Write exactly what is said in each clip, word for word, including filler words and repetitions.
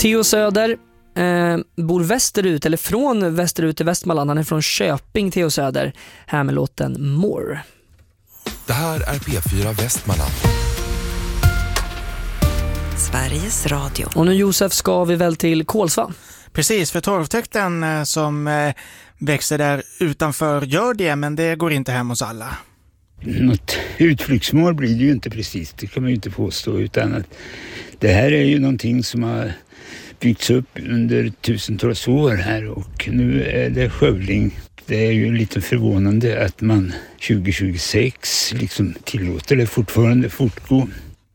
Theo Söder eh, bor västerut, eller från västerut till Västmanland. Han är från Köping, Theo Söder. Här med låten More. Det här är P fyra Västmanland. Sveriges Radio. Och nu, Josef, ska vi väl till Kolsva? Precis, för torvtäkten som eh, växer där utanför gör det, men det går inte hem hos alla. Något utflyktsmål blir det ju inte precis, det kan man ju inte påstå, utan att det här är ju någonting som har byggts upp under tusentals år här, och nu är det skövling. Det är ju lite förvånande att man tjugo tjugosex liksom tillåter det fortfarande fortgå.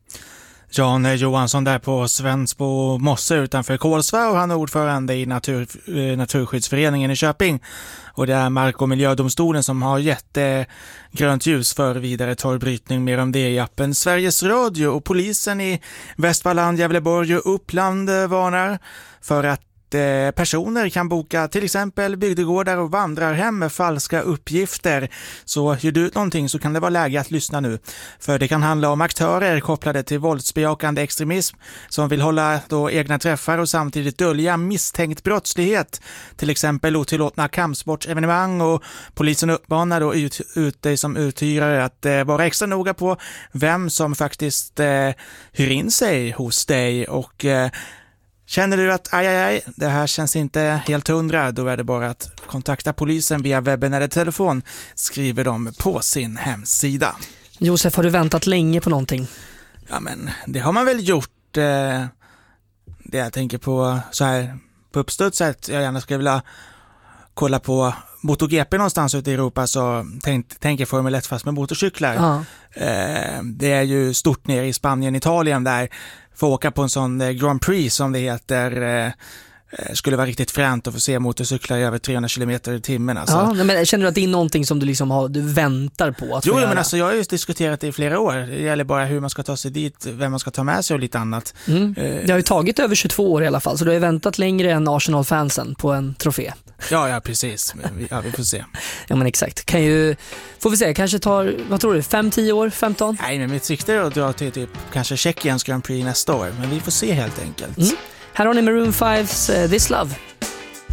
Jan Johansson där på Svensbo mosse utanför Kolsva, och han är ordförande i natur, eh, Naturskyddsföreningen i Köping. Och det är Mark- och miljödomstolen som har gett eh, grönt ljus för vidare torvbrytning. Mer om det i appen Sveriges Radio. Och polisen i Västmanland, Gävleborg och Uppland eh, varnar för att personer kan boka till exempel bygdegårdar och vandrarhem med falska uppgifter. Så hyr du ut någonting så kan det vara läge att lyssna nu. För det kan handla om aktörer kopplade till våldsbejakande extremism som vill hålla då egna träffar och samtidigt dölja misstänkt brottslighet. Till exempel otillåtna kampsportsevenemang, och polisen uppmanar då ut, ut dig som uthyrare att eh, vara extra noga på vem som faktiskt eh, hyr in sig hos dig. Och eh, känner du att aj, aj, aj, det här känns inte helt hundra, då är det bara att kontakta polisen via webben eller telefon, skriver de på sin hemsida. Josef, har du väntat länge på någonting? Ja, men det har man väl gjort. Eh, det jag tänker på så här på uppstuds att jag gärna skulle vilja kolla på MotoGP någonstans ute i Europa, så tänk, tänker Formel ett fast med motorcyklar. Ja. Eh, det är ju stort nere i Spanien, Italien där. Få åka på en sån eh, Grand Prix som det heter eh, skulle vara riktigt fränt att få se motorcyklar i över trehundra kilometer i timmen. Alltså. Ja, men känner du att det är någonting som du liksom har, du väntar på att Jo, få men göra? alltså jag har ju diskuterat det i flera år. Det gäller bara hur man ska ta sig dit, vem man ska ta med sig och lite annat. Mm. Eh, Det har ju tagit över tjugotvå år i alla fall, så du har ju väntat längre än Arsenal-fansen på en trofé. ja, ja, precis. Ja, vi får se. Ja, men exakt. Kan ju, får vi se, kanske tar, vad tror du, fem, tio år, femton? Nej, men mitt sikte är att dra till typ kanske Tjeckiens Grand Prix nästa år. Men vi får se helt enkelt. Mm. Här har ni Maroon fives uh, This Love.